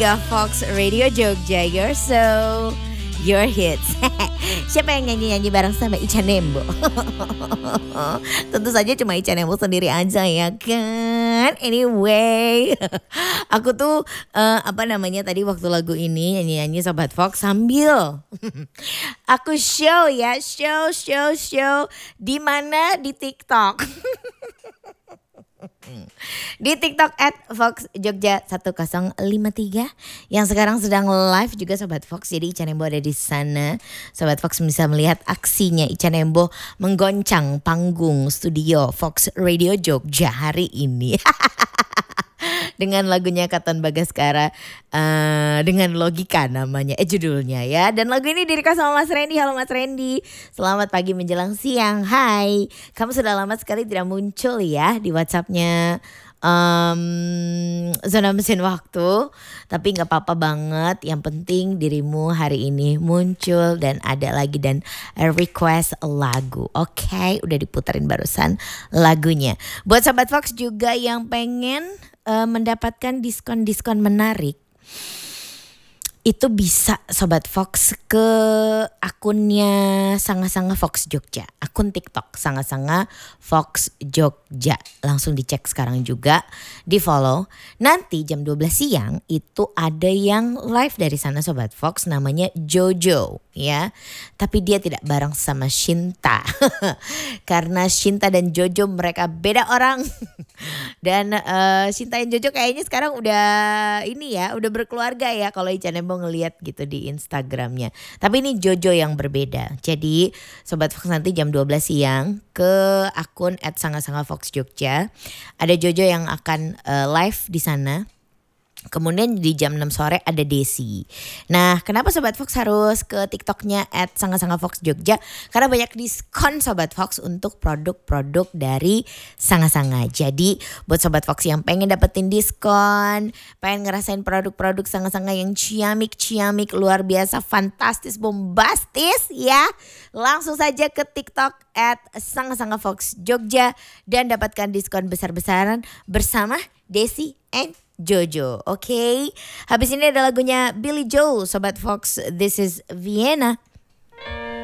103 Fox Radio Jogja, your soul, your hits. Siapa yang nyanyi-nyanyi bareng sama Ica Nembo? Tentu saja cuma Ica Nembo sendiri aja ya kan. Anyway, aku tuh tadi waktu lagu ini nyanyi-nyanyi Sobat Fox sambil aku show di mana di TikTok. Di TikTok @FoxJogja 1053 yang sekarang sedang live juga Sobat Fox. Jadi Ica Nembo ada di sana. Sobat Fox bisa melihat aksinya Ica Nembo menggoncang panggung studio Fox Radio Jogja hari ini. Dengan lagunya Katon Bagaskara, dengan Logika namanya, judulnya ya. Dan lagu ini direkam sama Mas Randy. Halo Mas Randy, selamat pagi menjelang siang. Hai, kamu sudah lama sekali tidak muncul ya di WhatsAppnya Zona Mesin Waktu. Tapi gak apa-apa banget, yang penting dirimu hari ini muncul dan ada lagi dan request lagu. Oke, udah diputerin barusan lagunya. Buat Sobat Fox juga yang pengen mendapatkan diskon-diskon menarik, itu bisa Sobat Fox ke akunnya Sanga-Sanga Fox Jogja, akun TikTok Sanga-Sanga Fox Jogja. Langsung dicek sekarang juga, di follow. Nanti jam 12 siang itu ada yang live dari sana Sobat Fox, namanya Jojo ya. Tapi dia tidak bareng sama Shinta. Karena Shinta dan Jojo mereka beda orang. Dan Shinta dan Jojo kayaknya sekarang udah berkeluarga ya kalau Ica Nembo ngeliat gitu di Instagramnya. Tapi ini Jojo yang berbeda. Jadi Sobat Fox nanti jam 12 siang ke akun @Sanga-Sanga Fox Jogja. Ada Jojo yang akan live di sana. Kemudian di jam 6 sore ada Desi. Nah, kenapa Sobat Fox harus ke TikToknya @Sanga-Sanga Fox Jogja? Karena banyak diskon Sobat Fox untuk produk-produk dari Sanga-Sanga. Jadi buat Sobat Fox yang pengen dapetin diskon, pengen ngerasain produk-produk Sanga-Sanga yang ciamik luar biasa, fantastis, bombastis ya, langsung saja ke TikTok @Sanga-Sanga Fox Jogja dan dapatkan diskon besar-besaran bersama Desi and Jojo. Oke. Habis ini ada lagunya Billy Joel Sobat Fox. This is Vienna.